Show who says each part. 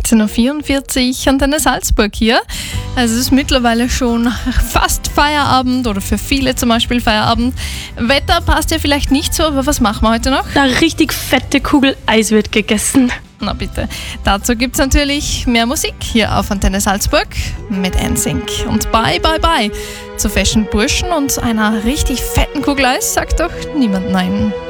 Speaker 1: 18.44 Uhr, Antenne Salzburg hier. Also es ist mittlerweile schon fast Feierabend oder für viele zum Beispiel Feierabend. Wetter passt ja vielleicht nicht so, aber was machen wir heute noch?
Speaker 2: Eine richtig fette Kugel Eis wird gegessen.
Speaker 1: Na bitte. Dazu gibt es natürlich mehr Musik hier auf Antenne Salzburg mit NSYNC. Und bye, bye, bye zu Fashion Burschen und einer richtig fetten Kugel Eis sagt doch niemand nein.